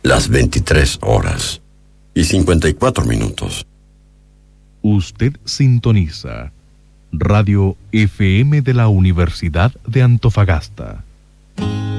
las 23:54. Usted sintoniza Radio FM de la Universidad de Antofagasta.